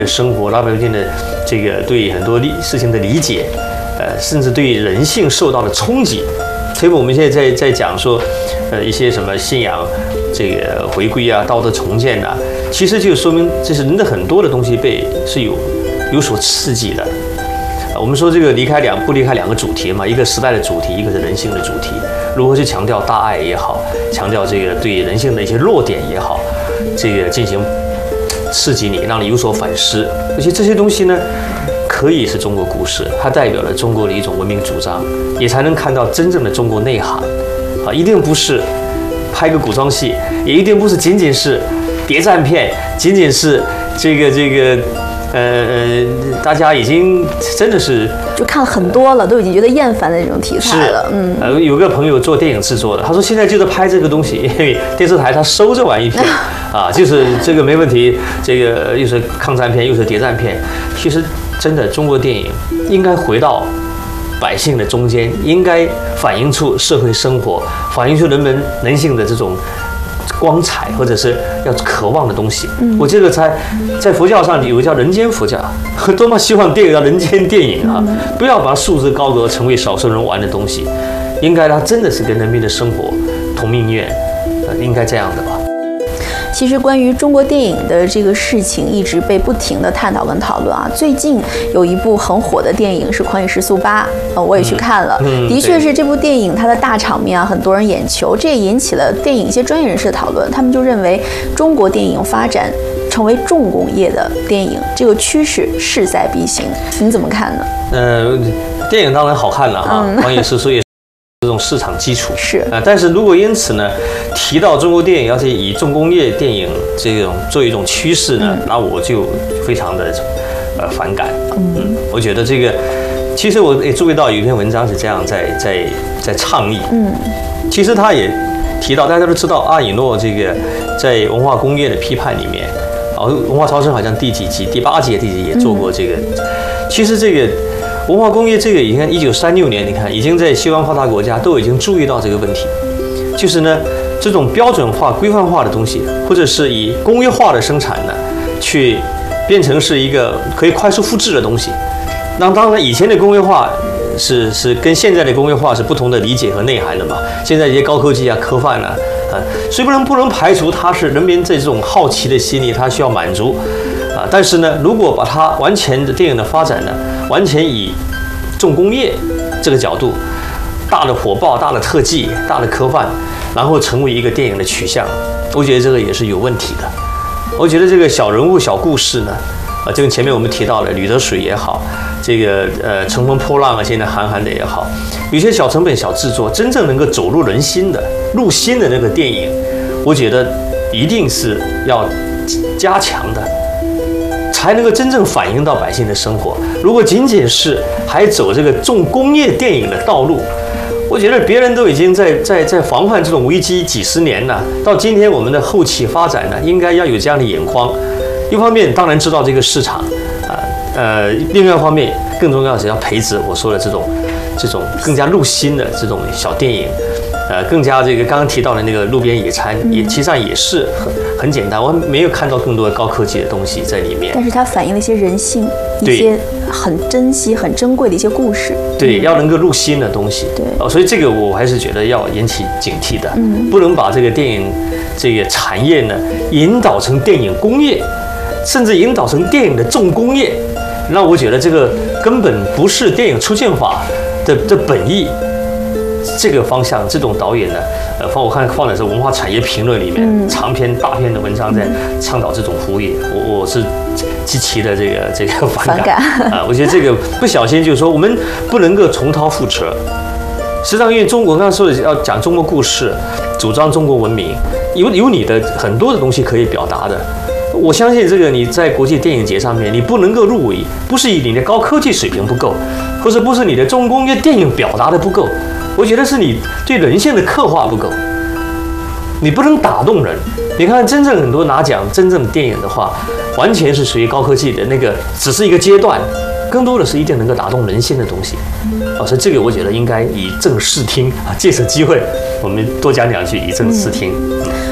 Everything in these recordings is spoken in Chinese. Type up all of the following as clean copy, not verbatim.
生活老百姓的这个对很多事情的理解，甚至对人性受到了冲击。所以我们现在在讲说，一些什么信仰这个回归啊、道德重建啊，其实就说明这是人的很多的东西是有所刺激的。我们说这个不离开两个主题嘛，一个时代的主题，一个是人性的主题。如何去强调大爱也好，强调这个对人性的一些弱点也好，这个进行刺激你，让你有所反思。而且这些东西呢，可以是中国故事，它代表了中国的一种文明主张，也才能看到真正的中国内涵。啊，一定不是拍个古装戏，也一定不是仅仅是谍战片，仅仅是这个。大家已经真的是就看很多了，都已经觉得厌烦的那种题材了。 有个朋友做电影制作的，他说现在就是拍这个东西，因为电视台他收这玩意片啊，就是这个没问题，这个又是抗战片又是谍战片。其实真的中国电影应该回到百姓的中间，应该反映出社会生活，反映出人性的这种光彩，或者是要渴望的东西。我这个在佛教上有个叫人间佛教，多么希望电影叫人间电影啊！不要把它束之高阁，成为少数人玩的东西。应该它真的是跟人民的生活同命运，应该这样的吧。 其实关于中国电影的这个事情一直被不停的探讨跟讨论啊。最近有一部很火的电影是《狂野时速8》，我也去看了，的确是这部电影它的大场面啊，很多人眼球，这也引起了电影一些专业人士的讨论。他们就认为中国电影发展成为重工业的电影，这个趋势势在必行，你怎么看呢？ 电影当然好看了哈，《狂野时速》也。这种市场基础是但是如果因此呢，提到中国电影要是以重工业电影这种作为一种趋势呢，那我就非常的反感。我觉得这个，其实我也注意到有一篇文章是这样在倡议。其实他也提到，大家都知道阿以诺这个在文化工业的批判里面，文化超生好像第几集，第8集、第几集也做过这个。其实这个。文化工业这个，你看1936年，你看已经在西方发达国家都已经注意到这个问题，就是呢，这种标准化、规范化的东西，或者是以工业化的生产呢，去变成是一个可以快速复制的东西。那当然，以前的工业化是跟现在的工业化是不同的理解和内涵的嘛。现在一些高科技啊、科幻啊，虽不能排除它是人民这种好奇的心理，它需要满足。但是呢，如果把它完全的电影的发展呢，完全以重工业这个角度，大的火爆、大的特技、大的科幻，然后成为一个电影的取向，我觉得这个也是有问题的。我觉得这个小人物、小故事呢，就跟前面我们提到的《吕得水》也好，这个乘风破浪啊，现在韩寒的也好，有些小成本、小制作，真正能够走入人心的、入心的那个电影，我觉得一定是要加强的。才能够真正反映到百姓的生活。如果仅仅是还走这个重工业电影的道路，我觉得别人都已经在防范这种危机几十年了。到今天我们的后期发展呢，应该要有这样的眼光。一方面当然知道这个市场，另外一方面更重要的是要培植我说的这种更加入心的这种小电影。更加这个刚刚提到的那个路边野餐，其实上也是很简单，我没有看到更多的高科技的东西在里面。 但是它反映了一些人性，一些很珍惜、很珍贵的一些故事。 对，要能够入心的东西。 对， 所以这个我还是觉得要引起警惕的，不能把这个电影这个产业呢引导成电影工业，甚至引导成电影的重工业。那我觉得这个根本不是电影出现法的本意。这个方向，这种导演呢，我看放的是《文化产业评论》里面长篇大篇的文章，在倡导这种服务，我是极其的这个反感啊！我觉得这个不小心就是说，我们不能够重蹈覆辙。实际上，因为中国刚才说的要讲中国故事，主张中国文明，有你的很多的东西可以表达的。我相信这个你在国际电影节上面，你不能够入围，不是以你的高科技水平不够，或者不是你的重工业电影表达的不够。我觉得是你对人性的刻画不够，你不能打动人。你看，真正很多拿奖真正的电影的话，完全是属于高科技的那个，只是一个阶段，更多的是一定能够打动人心的东西。所以这个我觉得应该以正视听啊，借此机会我们多讲两句，以正视听。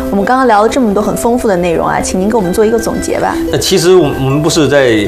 我们刚刚聊了这么多很丰富的内容啊，请您给我们做一个总结吧。 那其实我们不是在